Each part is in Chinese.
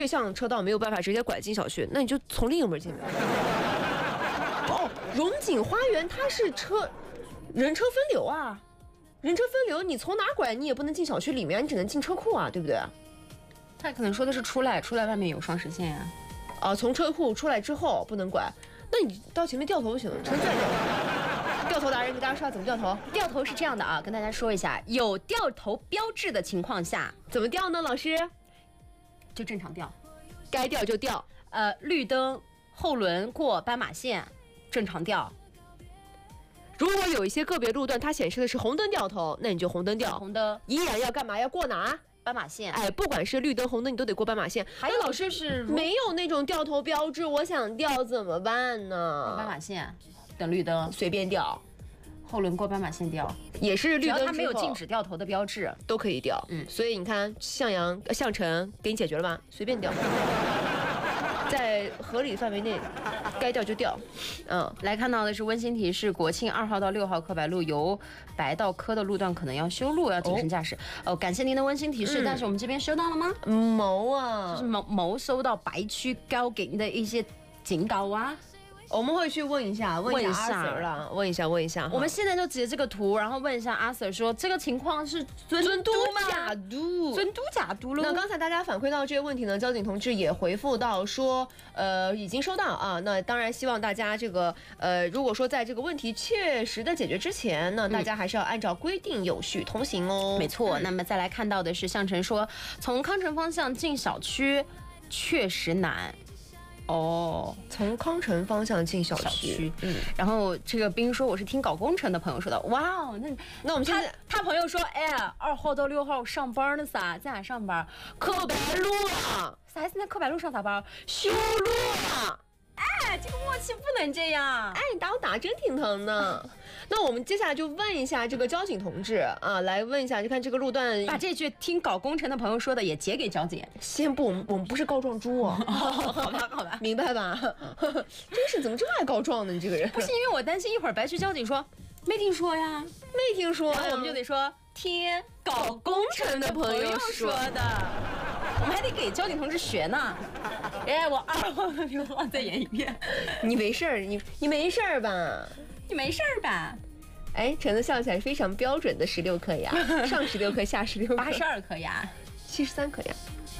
对向车道没有办法直接拐进小区，那你就从另一个门进。哦，荣景花园它是人车分流啊，人车分流，你从哪拐你也不能进小区里面，你只能进车库啊，对不对？ 他可能说的是出来外面有双实线啊。 从车库出来之后不能拐，那你到前面掉头就行了，纯粹掉头达人给大家说下怎么掉头。 掉头是这样的啊，跟大家说一下，有掉头标志的情况下， 怎么掉呢？老师？ 就正常掉， 该掉就掉。 绿灯后轮过斑马线，正常掉。 如果有一些个别路段它显示的是红灯掉头，那你就红灯掉。 红灯依然要干嘛？要过哪？ 斑马线。 哎，不管是绿灯红灯，你都得过斑马线。 还有老师是没有那种掉头标志，我想掉怎么办呢？ 斑马线，等绿灯随便掉。 后轮过斑马线掉， 也是绿灯，只要它没有禁止掉头的标志， 都可以掉。所以你看，向晨给你解决了吧？随便掉，在合理范围内，该掉就掉。 来看到的是温馨提示：国庆2号到6号刻白路由白到柯的路段可能要修路，要谨慎驾驶。感谢您的温馨提示，但是我们这边收到了吗？就是某收到白区交警的一些警告啊。 我们会去问一下阿 Sir 了，问一下。 我们现在就截这个图，然后问一下阿 Sir 说这个情况是尊嘟假嘟， 尊嘟假嘟了。 那刚才大家反馈到这个问题呢，交警同志也回复到说，已经收到啊。那当然希望大家这个如果说在这个问题切实的解决之前呢，大家还是要按照规定有序通行哦。 没错。那么再来看到的是向晨说，从康城方向进小区确实难。 从康城方向进小区， 然后这个兵说我是听搞工程的朋友说的，哇哦， 那我们现在他朋友说，哎呀，2号到6号上班呢撒，在哪上班？ 刻白路啊， 啥意思？在刻白路上咋班？ 修路啊！ 哎，这个默契不能这样。 哎，你打我打真挺疼的。那我们接下来就问一下这个交警同志啊，来问一下，就看这个路段， 把这句听搞工程的朋友说的也截给交警。 先不，我们不是告状猪啊。 好吧， 明白吧？真是怎么这么爱告状呢？你这个人不是因为我担心一会儿白区交警说没听说呀， 没听说， 然后我们就得说听搞工程的朋友说的。我们还得给交警同志学呢。哎，我2号和6号再演一遍。 你没事儿，你没事儿吧？ 你没事儿吧？ 哎，橙子笑起来非常标准的16克呀，上16克，下16克 ，82克呀 ，73克呀。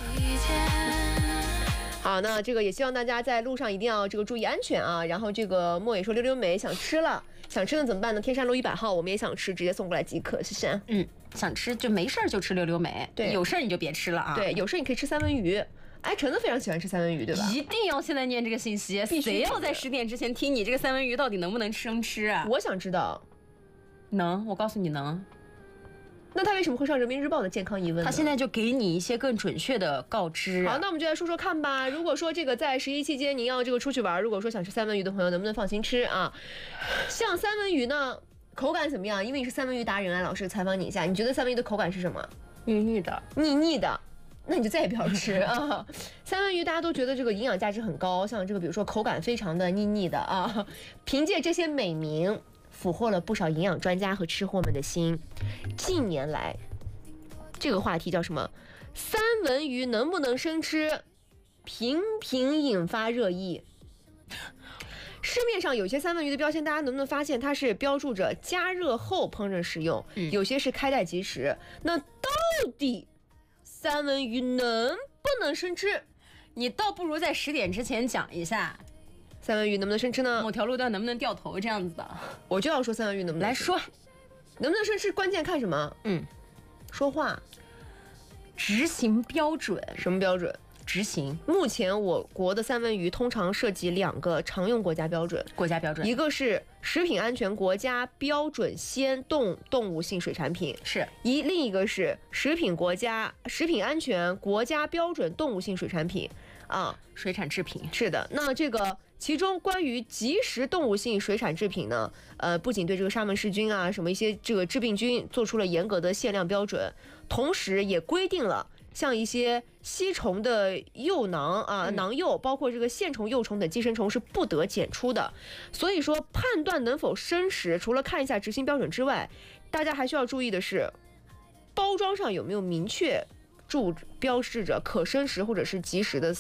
好，那这个也希望大家在路上一定要这个注意安全啊。然后这个莫也说溜溜梅想吃了，想吃的怎么办呢？天山路100号我们也想吃，直接送过来即可，谢谢。 想吃就没事儿就吃溜溜梅， 对， 有事儿你就别吃了啊。 对，有事儿你可以吃三文鱼。哎，橙子非常喜欢吃三文鱼，对吧？ 一定要现在念这个信息，谁要在10点之前听你这个三文鱼到底能不能生吃啊？ 我想知道。 能，我告诉你能。 那他为什么会上人民日报的健康疑问呢？ 他现在就给你一些更准确的告知。 好，那我们就来说说看吧。如果说这个在11期间您要这个出去玩，如果说想吃三文鱼的朋友，能不能放心吃啊？像三文鱼呢，口感怎么样？因为你是三文鱼达人啊，老师采访你一下，你觉得三文鱼的口感是什么？ 腻的。 那你就再也不要吃啊！三文鱼大家都觉得这个营养价值很高，像这个比如说口感非常的腻的啊，凭借这些美名俘获了不少营养专家和吃货们的心。近年来，这个话题叫什么？三文鱼能不能生吃？频频引发热议。市面上有些三文鱼的标签，大家能不能发现它是标注着加热后烹饪食用，有些是开袋即食。那到底三文鱼能不能生吃？ 你倒不如在10点之前讲一下， 三文鱼能不能生吃呢？ 某条路段能不能掉头这样子的？ 我就要说三文鱼能不能来说， 能不能生吃，关键看什么？说话， 执行标准。 什么标准？ 执行。 目前我国的三文鱼通常涉及2个常用国家标准，一个是食品安全国家标准鲜动物性水产品，另一个是食品安全国家标准动物性水产品啊， 水产制品。 是的，那这个其中关于即食动物性水产制品呢，不仅对这个沙门氏菌啊什么一些这个致病菌做出了严格的限量标准，同时也规定了像一些吸虫的幼囊啊、囊幼，包括这个线虫、幼虫等寄生虫是不得检出的。所以说，判断能否生食，除了看一下执行标准之外，大家还需要注意的是，包装上有没有明确标示着可生食或者是即食的